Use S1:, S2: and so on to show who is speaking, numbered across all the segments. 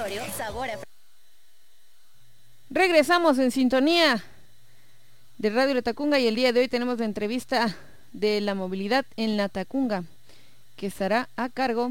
S1: laboratorio Sabor a...
S2: Regresamos en sintonía de Radio La Tacunga y el día de hoy tenemos la entrevista de la movilidad en La Tacunga, que estará a cargo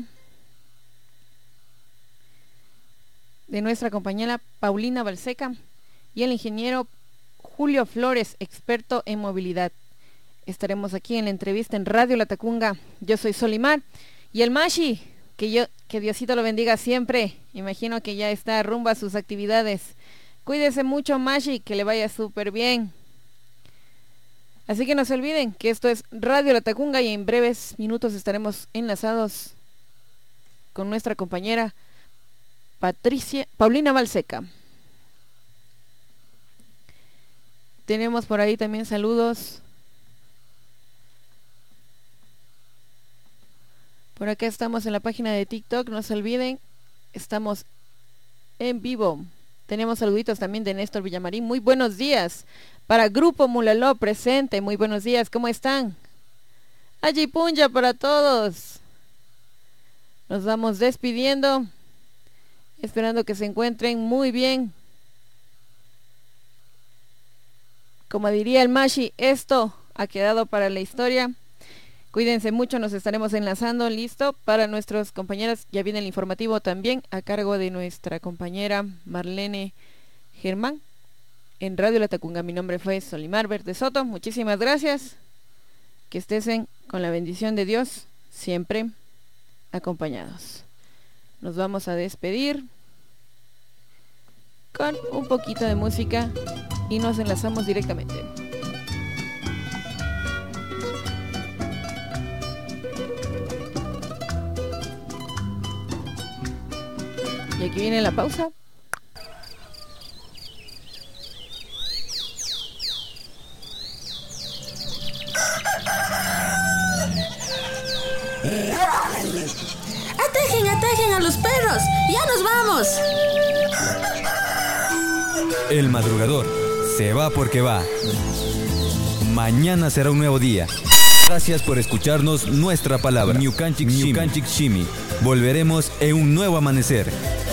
S2: de nuestra compañera Paulina Balseca y el ingeniero Julio Flores, experto en movilidad. Estaremos aquí en la entrevista en Radio La Tacunga. Yo soy Solimar y el Mashi, que Diosito lo bendiga siempre. Imagino que ya está rumbo a sus actividades. Cuídese mucho, Mashi, que le vaya súper bien. Así que no se olviden que esto es Radio La Tacunga y en breves minutos estaremos enlazados con nuestra compañera Paulina Balseca. Tenemos por ahí también saludos. Por acá estamos en la página de TikTok, no se olviden, estamos en vivo. Tenemos saluditos también de Néstor Villamarín. Muy buenos días. Para Grupo Mulaló presente, muy buenos días, ¿cómo están? Allí punja para todos. Nos vamos despidiendo, esperando que se encuentren muy bien. Como diría el Mashi, esto ha quedado para la historia. Cuídense mucho, nos estaremos enlazando, listo, para nuestros compañeras. Ya viene el informativo también, a cargo de nuestra compañera Marlene Germán, en Radio La Tacunga. Mi nombre fue Solimar Verde Soto, muchísimas gracias. Que estén con la bendición de Dios, siempre acompañados. Nos vamos a despedir con un poquito de música y nos enlazamos directamente. Y aquí viene la pausa.
S3: Atajen a los perros. Ya nos vamos.
S4: El madrugador se va porque va. Mañana será un nuevo día. Gracias por escucharnos nuestra palabra. Ñukanchik Shimi. Volveremos en un nuevo amanecer.